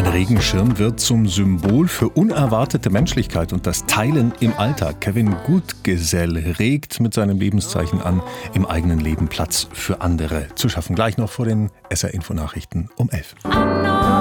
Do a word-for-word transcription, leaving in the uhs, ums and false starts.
Regenschirm wird zum Symbol für unerwartete Menschlichkeit und das Teilen im Alltag. Kevin Gutgesell regt mit seinem Lebenszeichen an, im eigenen Leben Platz für andere zu schaffen. Gleich noch vor den S R-Info-Nachrichten um elf.